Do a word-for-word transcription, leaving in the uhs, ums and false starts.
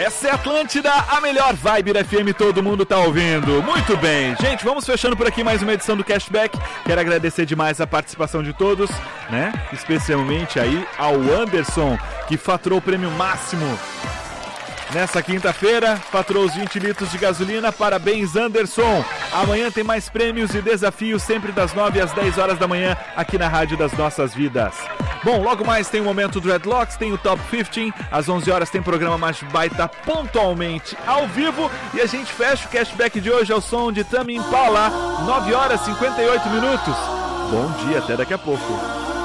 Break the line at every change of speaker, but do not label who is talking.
Essa é a Atlântida, a melhor vibe da F M, todo mundo tá ouvindo. Muito bem, gente, vamos fechando por aqui mais uma edição do Cashback. Quero agradecer demais a participação de todos, né? Especialmente aí ao Anderson, que faturou o prêmio máximo nessa quinta-feira, faturou os vinte litros de gasolina. Parabéns, Anderson. Amanhã tem mais prêmios e desafios, sempre das nove às dez horas da manhã, aqui na Rádio das Nossas Vidas. Bom, logo mais tem o Momento Dreadlocks, tem o Top quinze, às onze horas tem programa Mais Baita pontualmente ao vivo. E a gente fecha o Cashback de hoje ao som de Tame Impala, nove horas e cinquenta e oito minutos. Bom dia, até daqui a pouco.